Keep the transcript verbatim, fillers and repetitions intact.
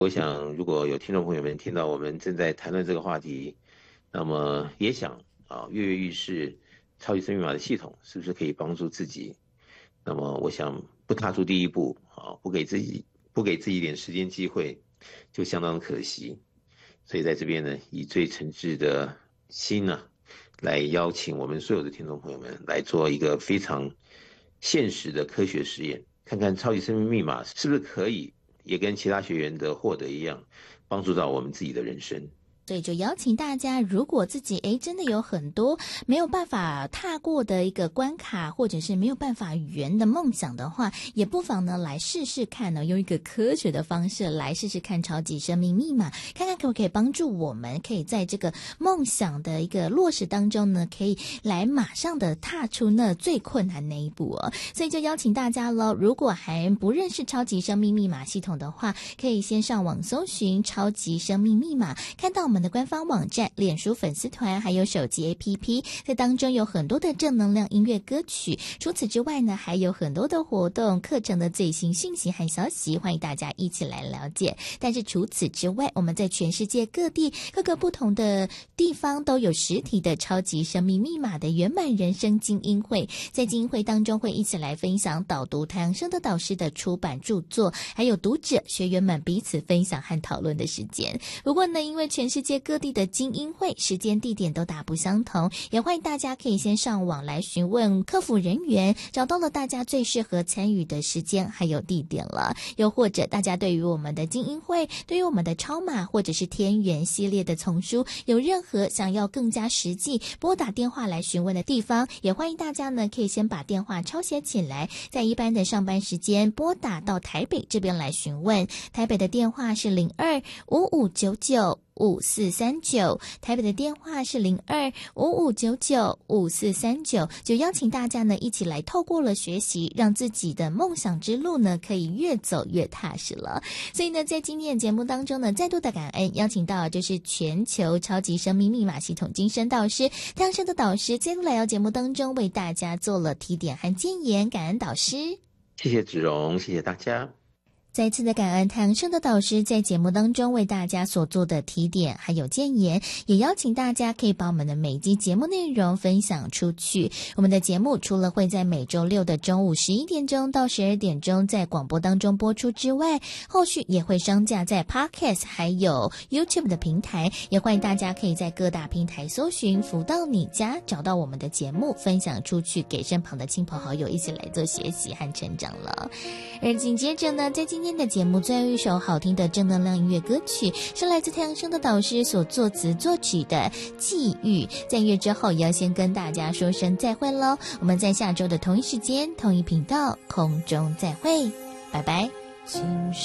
我想如果有听众朋友们听到我们正在谈论这个话题，那么也想啊跃跃欲试，超级生命码的系统是不是可以帮助自己？那么我想不踏出第一步啊，不给自己不给自己一点时间机会，就相当可惜。所以在这边呢，以最诚挚的心呢、啊，来邀请我们所有的听众朋友们来做一个非常现实的科学实验，看看超级生命密码是不是可以也跟其他学员的获得一样，帮助到我们自己的人生。 所以就邀请大家，如果自己诶真的有很多没有办法踏过的一个关卡，或者是没有办法圆的梦想的话，也不妨呢来试试看呢，用一个科学的方式来试试看超级生命密码，看看可不可以帮助我们可以在这个梦想的一个落实当中呢，可以来马上的踏出那最困难那一步哦。所以就邀请大家咯，如果还不认识超级生命密码系统的话，可以先上网搜寻超级生命密码，看到我们的官方网站、脸书粉丝团还有手机 A P P， 在当中有很多的正能量音乐歌曲。除此之外呢，还有很多的活动、课程的最新讯息和消息，欢迎大家一起来了解。但是除此之外，我们在全世界各地各个不同的地方都有实体的超级生命密码的圆满人生精英会，在精英会当中会一起来分享导读太阳升的导师的出版著作，还有读者学员们彼此分享和讨论的时间。不过呢，因为全世界各地的精英会时间地点都大不相同，也欢迎大家可以先上网来询问客服人员，找到了大家最适合参与的时间还有地点了。又或者大家对于我们的精英会，对于我们的超码或者是天元系列的丛书有任何想要更加实际拨打电话来询问的地方，也欢迎大家呢可以先把电话抄写起来，在一般的上班时间拨打到台北这边来询问。台北的电话是零二五五九九五四三九，台北的电话是零二五五九九五四三九，就邀请大家呢一起来透过了学习，让自己的梦想之路呢可以越走越踏实了。所以呢，在今天的节目当中呢，再度的感恩邀请到就是全球超级生命密码系统精神导师太阳升的导师，再度来到节目当中为大家做了提点和建言，感恩导师。 谢谢子荣，谢谢大家。 再次的感恩太阳升的导师在节目当中为大家所做的提点还有建言，也邀请大家可以把我们的每集节目内容分享出去。我们的节目除了会在每周六的中午十一点钟到十二点钟在广播当中播出之外，后续也会上架在 Podcast 还有 YouTube 的平台，也欢迎大家可以在各大平台搜寻福到你家，找到我们的节目分享出去，给身旁的亲朋好友一起来做学习和成长了。而紧接着呢，在今天的节目最后一首好听的正能量音乐歌曲是来自太阳升的导师所作词作曲的《际遇》。在乐之后也要先跟大家说声再会咯，我们在下周的同一时间同一频道空中再会，拜拜。